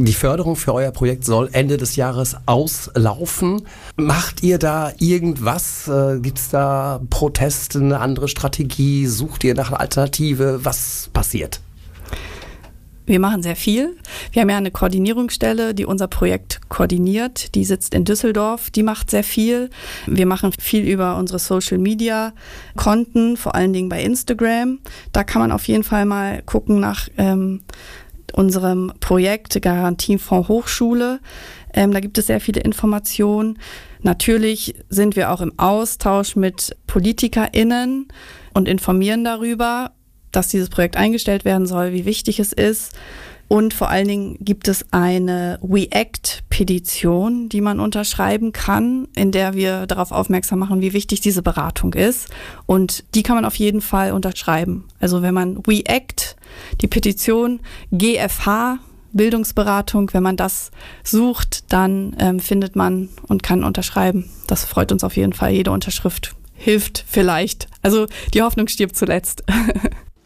Die Förderung für euer Projekt soll Ende des Jahres auslaufen. Macht ihr da irgendwas? Gibt es da Proteste, eine andere Strategie? Sucht ihr nach einer Alternative? Was passiert? Wir machen sehr viel. Wir haben ja eine Koordinierungsstelle, die unser Projekt koordiniert. Die sitzt in Düsseldorf. Die macht sehr viel. Wir machen viel über unsere Social-Media-Konten, vor allen Dingen bei Instagram. Da kann man auf jeden Fall mal gucken nach unserem Projekt Garantiefonds Hochschule. Da gibt es sehr viele Informationen. Natürlich sind wir auch im Austausch mit PolitikerInnen und informieren darüber, dass dieses Projekt eingestellt werden soll, wie wichtig es ist. Und vor allen Dingen gibt es eine WeAct-Petition, die man unterschreiben kann, in der wir darauf aufmerksam machen, wie wichtig diese Beratung ist. Und die kann man auf jeden Fall unterschreiben. Also wenn man WeAct, die Petition GFH, Bildungsberatung, wenn man das sucht, dann findet man und kann unterschreiben. Das freut uns auf jeden Fall. Jede Unterschrift hilft vielleicht. Also die Hoffnung stirbt zuletzt.